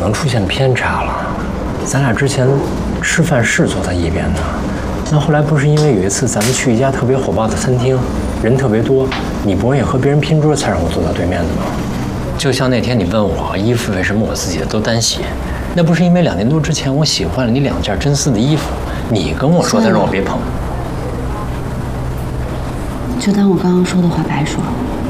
能出现偏差了。咱俩之前吃饭是坐在一边的，那后来不是因为有一次咱们去一家特别火爆的餐厅，人特别多，你不会也和别人拼桌才让我坐到对面的吗？就像那天你问我衣服为什么我自己的都单洗，那不是因为2年多之前我喜欢了你2件真丝的衣服，你跟我说的让我别碰。 就当我刚刚说的话白说了。